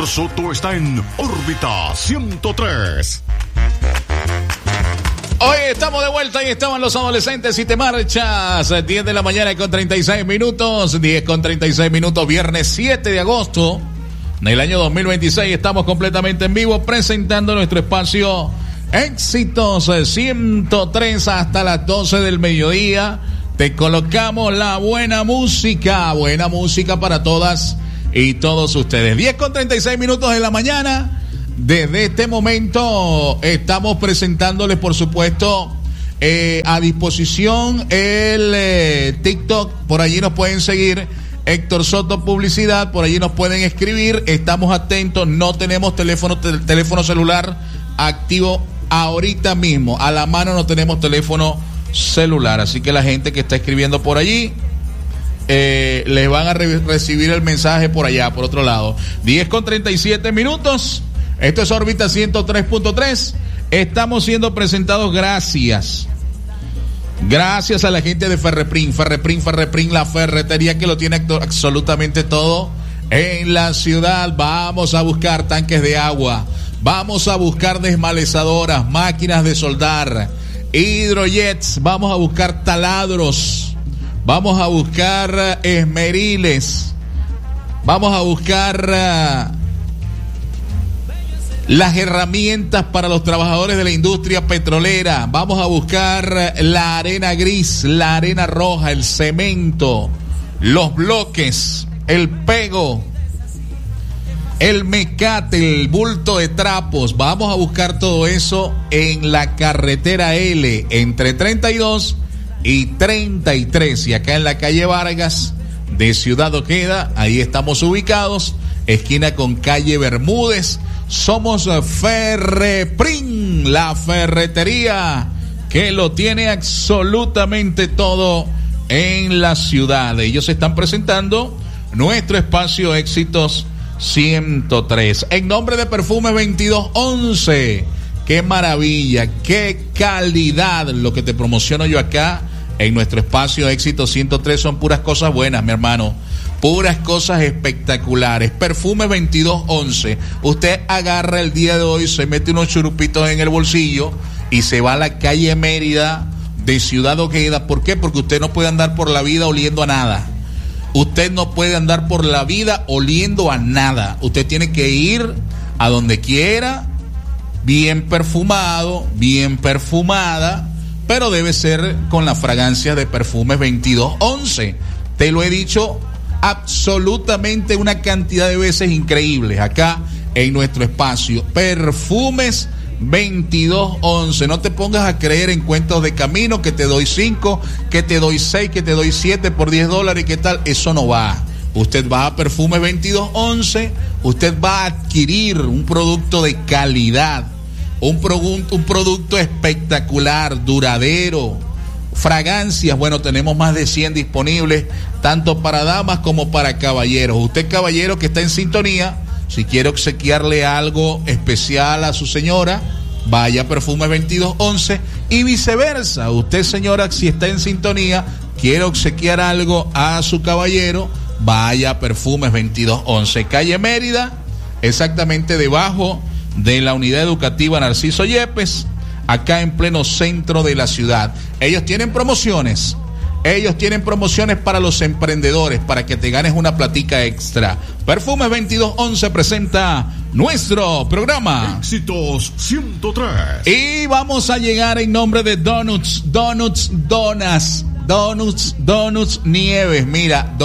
Héctor Soto está en órbita 103. Hoy estamos de vuelta y estaban los adolescentes y te marchas. 10 de la mañana con 36 minutos. 10 con 36 minutos, viernes 7 de agosto del año 2026. Estamos completamente en vivo presentando nuestro espacio Éxitos 103 hasta las 12 del mediodía. Te colocamos la buena música para todas y todos ustedes. 10 con 36 minutos de la mañana. Desde este momento estamos presentándoles, por supuesto, a disposición el TikTok. Por allí nos pueden seguir, Héctor Soto Publicidad. Por allí nos pueden escribir. Estamos atentos. No tenemos teléfono celular activo ahorita mismo. A la mano no tenemos teléfono celular. Así que la gente que está escribiendo por allí, les van a recibir el mensaje por allá, por otro lado. 10 con 37 minutos. Esto es órbita 103.3. Estamos siendo presentados gracias a la gente de Ferreprim, la ferretería que lo tiene absolutamente todo en la ciudad. Vamos a buscar tanques de agua, vamos a buscar desmalezadoras, máquinas de soldar, hidrojets, vamos a buscar taladros, vamos a buscar esmeriles, vamos a buscar las herramientas para los trabajadores de la industria petrolera. Vamos a buscar la arena gris, la arena roja, el cemento, los bloques, el pego, el mecate, el bulto de trapos. Vamos a buscar todo eso en la carretera L, entre 32 y 33. Y acá en la calle Vargas de Ciudad Ojeda, ahí estamos ubicados, esquina con calle Bermúdez. Somos Ferreprim, la ferretería que lo tiene absolutamente todo en la ciudad. Ellos están presentando nuestro espacio Éxitos 103. En nombre de Perfume 2211, qué maravilla, qué calidad lo que te promociono yo acá en nuestro espacio Éxitos 103. Son puras cosas buenas, mi hermano. Puras cosas espectaculares. Perfume 2211. Usted agarra el día de hoy, se mete unos churupitos en el bolsillo y se va a la calle Mérida de Ciudad Ojeda. ¿Por qué? Porque usted no puede andar por la vida oliendo a nada. Usted no puede andar por la vida oliendo a nada. Usted tiene que ir a donde quiera, bien perfumado, bien perfumada, pero debe ser con la fragancia de Perfume 2211. Te lo he dicho absolutamente una cantidad de veces increíbles acá en nuestro espacio. Perfumes 2211. No te pongas a creer en cuentos de camino que te doy 5, que te doy 6, que te doy 7 por $10. ¿Qué tal? Eso no va. Usted va a Perfume 2211, usted va a adquirir un producto de calidad, un producto espectacular, duradero. Fragancias, bueno, tenemos más de 100 disponibles, tanto para damas como para caballeros. Usted, caballero, que está en sintonía, si quiere obsequiarle algo especial a su señora, vaya a Perfume 2211, y viceversa. Usted, señora, si está en sintonía, quiere obsequiar algo a su caballero, vaya a Perfumes 2211, calle Mérida, exactamente debajo de la unidad educativa Narciso Yepes, acá en pleno centro de la ciudad. Ellos tienen promociones para los emprendedores, para que te ganes una platica extra. Perfumes 2211 presenta nuestro programa Éxitos 103. Y vamos a llegar en nombre de Donuts Nieves. Mira,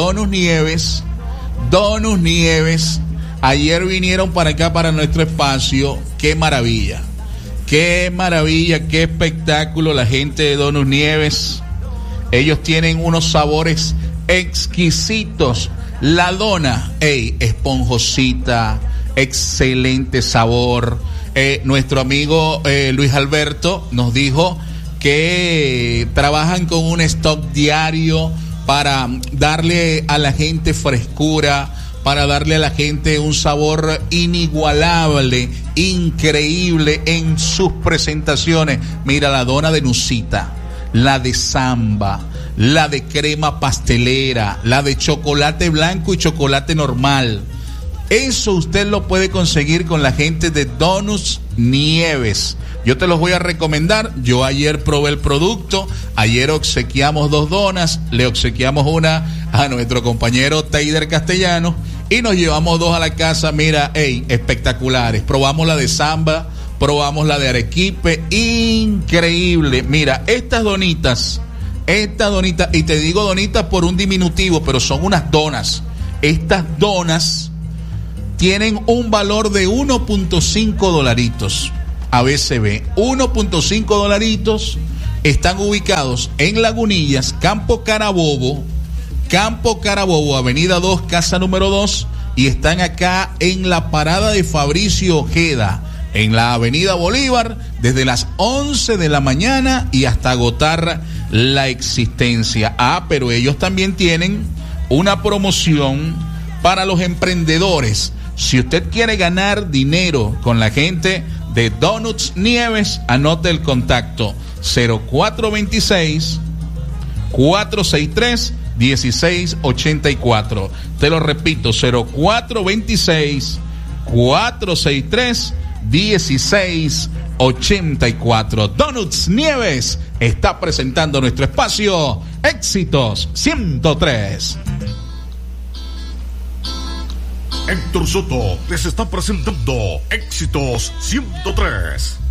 Donuts Nieves ayer vinieron para acá, para nuestro espacio. Qué maravilla, qué espectáculo la gente de Donuts Nieves. Ellos tienen unos sabores exquisitos. La dona, esponjosita, excelente sabor. Nuestro amigo Luis Alberto nos dijo que trabajan con un stock diario para darle a la gente frescura, para darle a la gente un sabor inigualable, increíble en sus presentaciones. Mira, la dona de nucita, la de samba, la de crema pastelera, la de chocolate blanco y chocolate normal. Eso usted lo puede conseguir con la gente de Donuts Nieves. Yo te los voy a recomendar. Yo ayer probé el producto. Ayer obsequiamos 2 donas. Le obsequiamos una a nuestro compañero Teider Castellano. Y nos llevamos 2 a la casa. Mira, espectaculares. Probamos la de Zamba. Probamos la de Arequipe. Increíble. Mira, estas donitas. Y te digo donitas por un diminutivo, pero son unas donas. Estas donas tienen un valor de $1.5 ABCB. $1.5. Están ubicados en Lagunillas, Campo Carabobo, Avenida 2, casa número 2, y están acá en la parada de Fabricio Ojeda, en la Avenida Bolívar, desde las 11 de la mañana y hasta agotar la existencia. Pero ellos también tienen una promoción para los emprendedores. Si usted quiere ganar dinero con la gente de Donuts Nieves, anote el contacto 0426-463-1684. Te lo repito, 0426-463-1684. Donuts Nieves está presentando nuestro espacio Éxitos 103. Héctor Soto les está presentando Éxitos 103.